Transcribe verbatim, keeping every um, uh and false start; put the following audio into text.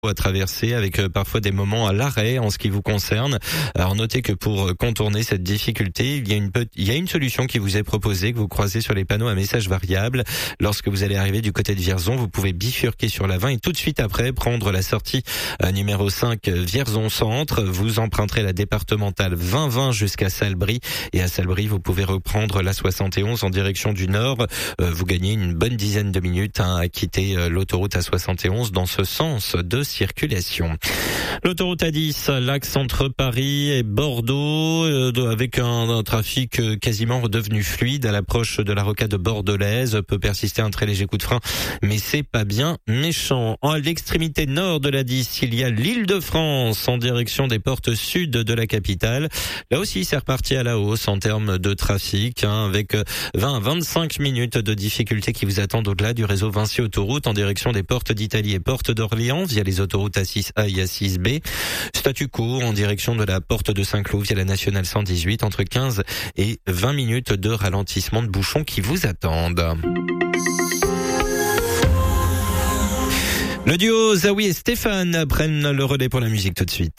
à traverser avec euh, parfois des moments à l'arrêt en ce qui vous concerne. Alors notez que pour contourner cette difficulté, il y a une pe- il y a une solution qui vous est proposée, que vous croisez sur les panneaux à messages variables. Lorsque vous allez arriver du côté de Vierzon, vous pouvez bifurquer sur la vingt et tout de suite après prendre la sortie euh, numéro cinq Vierzon Centre. Vous emprunterez la départementale vingt vingt jusqu'à Salbris et à Salbris, vous pouvez reprendre la soixante et onze en direction du nord. Euh, vous gagnez une bonne dizaine de minutes hein, à quitter euh, l'autoroute A soixante et onze dans ce sens de circulation. L'autoroute A dix, l'axe entre Paris et Bordeaux, euh, avec un, un trafic euh, quasiment redevenu fluide à l'approche de la rocade bordelaise. Peut persister un très léger coup de frein, mais c'est pas bien méchant. À l'extrémité nord de l'A dix, il y a l'Île-de-France en direction des portes sud de la capitale. Là aussi, c'est reparti à la hausse en termes de trafic, hein, avec vingt à vingt-cinq minutes de difficultés qui vous attendent au-delà du réseau Vinci Autoroute en direction des portes d'Italie et portes d'Orléans via les autoroutes A six A et A six B. Statu quo en direction de la porte de Saint-Cloud via la nationale cent dix-huit, entre quinze et vingt minutes de ralentissement de bouchons qui vous attendent. Le duo Zawi et Stéphane prennent le relais pour la musique tout de suite.